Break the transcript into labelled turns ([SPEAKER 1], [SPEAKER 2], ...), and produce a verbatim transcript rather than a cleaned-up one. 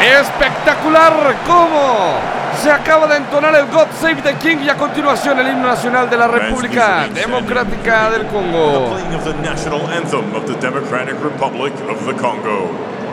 [SPEAKER 1] Espectacular cómo se acaba de entonar el God Save the King y a continuación el himno nacional de la República Democrática del Congo.
[SPEAKER 2] The playing of the national anthem of the Democratic Republic of the Congo.